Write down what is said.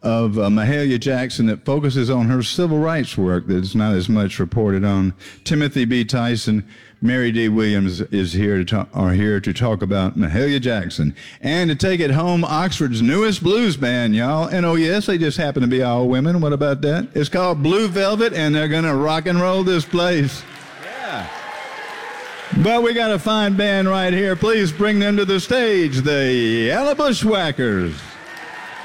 of Mahalia Jackson that focuses on her civil rights work that's not as much reported on. Timothy B. Tyson, Mary D. Williams is here to talk about Mahalia Jackson. And to take it home, Oxford's newest blues band, y'all. And oh, yes, they just happen to be all women. What about that? It's called Blue Velvet, and they're going to rock and roll this place. Yeah. But we got a fine band right here. Please bring them to the stage, the Yellow Bushwhackers.